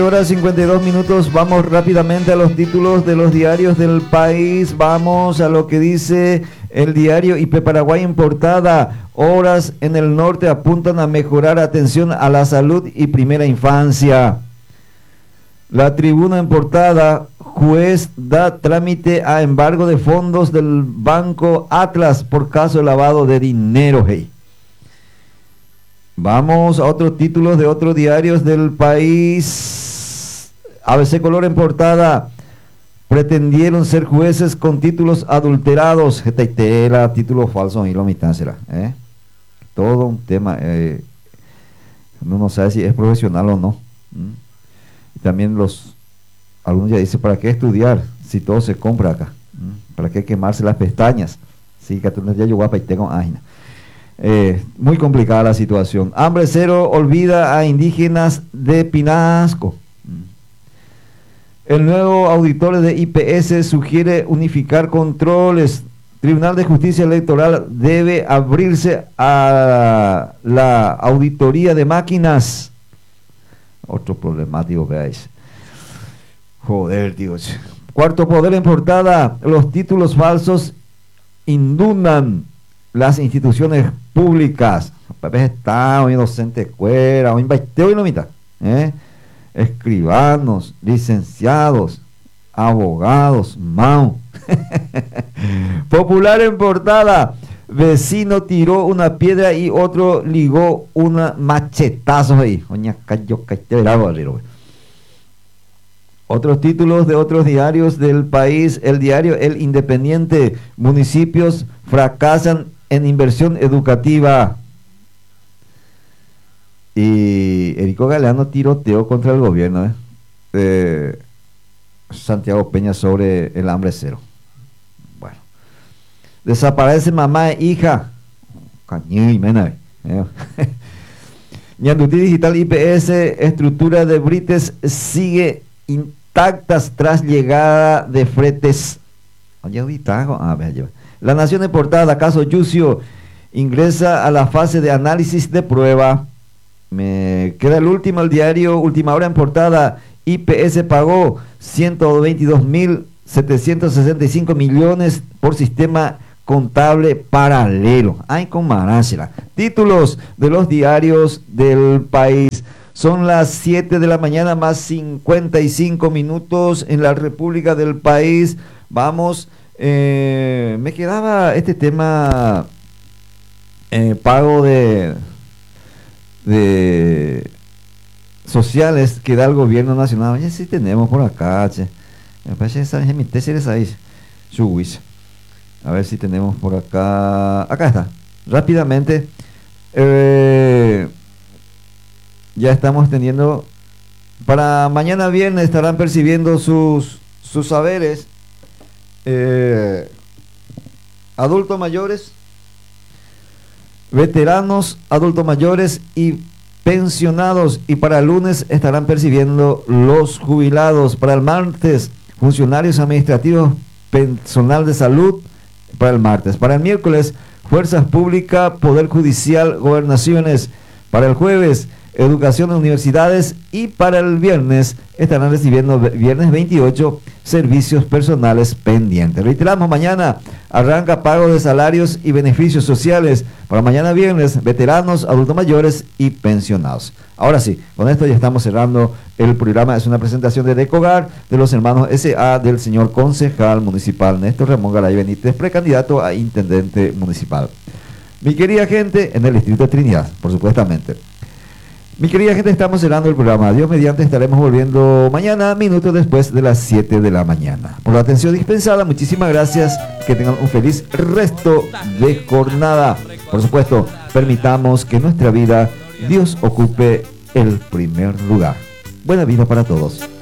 Horas 52 minutos, vamos rápidamente a los títulos de los diarios del país. Vamos a lo que dice el diario IP Paraguay en portada. Obras en el norte apuntan a mejorar atención a la salud y primera infancia. La Tribuna en portada, juez da trámite a embargo de fondos del Banco Atlas por caso de lavado de dinero. Hey. Vamos a otros títulos de otros diarios del país. ABC Color en portada, pretendieron ser jueces con títulos adulterados. Getaitela, títulos falsos y lo mitad será. Todo un tema. Uno no sabe si es profesional o no. Y también algunos ya dicen, ¿para qué estudiar si todo se compra acá? ¿Para qué quemarse las pestañas? Sí, que tú no ya guapa y tengo ágina. Muy complicada la situación. Hambre cero olvida a indígenas de Pinasco. El nuevo auditor de IPS sugiere unificar controles. Tribunal de Justicia Electoral debe abrirse a la auditoría de máquinas. Otro problemático, veáis. Joder, tíos. Cuarto Poder en portada. Los títulos falsos inundan las instituciones públicas. Está un inocente cuera, un baiteo y no mitad. Escribanos, licenciados, abogados, mao. Popular en portada. Vecino tiró una piedra y otro ligó una machetazo ahí. Otros títulos de otros diarios del país. El diario El Independiente. Municipios fracasan en inversión educativa. Y Erico Galeano tiroteó contra el gobierno de Santiago Peña sobre el hambre cero. Bueno, desaparece mamá e hija. Ñandutí Digital IPS, estructura de Brites sigue intactas tras llegada de fretes. La Nación en portada, caso Yucio ingresa a la fase de análisis de prueba. Me queda el último, el diario Última Hora en portada. IPS pagó 122.765 millones por sistema contable paralelo. Ay, con marácela. Títulos de los diarios del país. Son las 7 de la mañana más 55 minutos en la República del País. Vamos, me quedaba este tema, pago de sociales que da el gobierno nacional. Ya sí tenemos por acá, che. Me parece que esa mi tesis ahí. A ver si tenemos por acá. Acá está. Rápidamente. Ya estamos teniendo. Para mañana viernes estarán percibiendo sus saberes. Adultos mayores, veteranos, adultos mayores y pensionados, y para el lunes estarán percibiendo los jubilados. Para el martes, funcionarios administrativos, personal de salud, para el martes. Para el miércoles, fuerzas públicas, poder judicial, gobernaciones. Para el jueves, educación, universidades, y para el viernes estarán recibiendo, viernes 28, servicios personales pendientes. Reiteramos, mañana arranca pago de salarios y beneficios sociales. Para mañana viernes, veteranos, adultos mayores y pensionados. Ahora sí, con esto ya estamos cerrando el programa. Es una presentación de Decogar, de los hermanos SA, del señor concejal municipal Néstor Ramón Garay Benítez, precandidato a intendente municipal. Mi querida gente, en el distrito de Trinidad, por supuestamente. Mi querida gente, estamos cerrando el programa. Dios mediante, estaremos volviendo mañana, minutos después de las 7 de la mañana. Por la atención dispensada, muchísimas gracias. Que tengan un feliz resto de jornada. Por supuesto, permitamos que en nuestra vida Dios ocupe el primer lugar. Buena vida para todos.